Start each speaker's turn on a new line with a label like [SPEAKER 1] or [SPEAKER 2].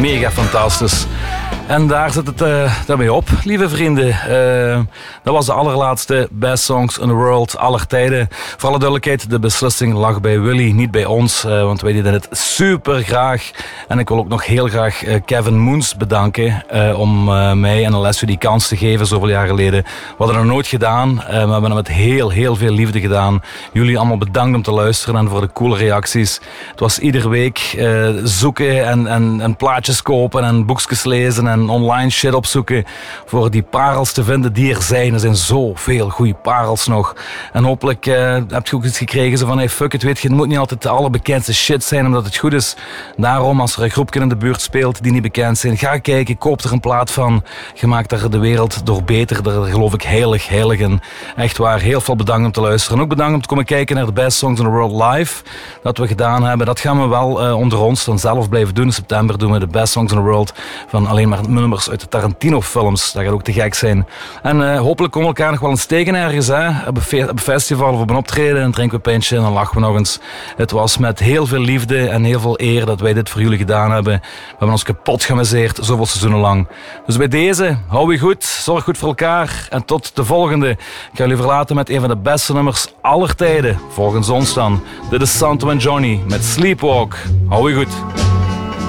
[SPEAKER 1] Mega fantastisch. En daar zit het daarmee op, lieve vrienden. Dat was de allerlaatste Best Songs in the World aller tijden. Voor alle duidelijkheid, de beslissing lag bij Willy, niet bij ons. Want wij deden het super graag. En ik wil ook nog heel graag Kevin Moons bedanken om mij en Alessio die kans te geven zoveel jaar geleden. We hadden het nog nooit gedaan. We hebben het met heel veel liefde gedaan. Jullie allemaal bedankt om te luisteren en voor de coole reacties. Het was iedere week zoeken en plaatjes kopen en boekjes lezen en online shit opzoeken voor die parels te vinden die er zijn. Er zijn zoveel goede parels nog. En hopelijk heb je ook iets gekregen zo van hey, fuck it, weet je, het moet niet altijd de allerbekendste shit zijn omdat het goed is. Daarom, als er een groepje in de buurt speelt die niet bekend zijn, ga kijken, koop er een plaat van. Je maakt er de wereld door beter. Daar geloof ik heilig in. Echt waar, heel veel bedankt om te luisteren. En ook bedankt om te komen kijken naar de Best Songs in the World live. Dat we gedaan hebben. Dat gaan we wel onder ons dan zelf blijven doen. In september doen we de Best Songs in the World van alleen maar nummers uit de Tarantino-films. Dat gaat ook te gek zijn. En hopelijk komen we elkaar nog wel eens tegen ergens. Hè? Op een festival of op een optreden. En drinken we een pintje en dan lachen we nog eens. Het was met heel veel liefde en heel veel eer dat wij dit voor jullie gedaan hebben. We hebben ons kapot geamuseerd, zoveel seizoenen lang. Dus bij deze, hou je goed, zorg goed voor elkaar. En tot de volgende. Ik ga jullie verlaten met een van de beste nummers aller tijden. Volgens ons dan. Dit is Santo en Johnny met Sleepwalk. Hou je goed.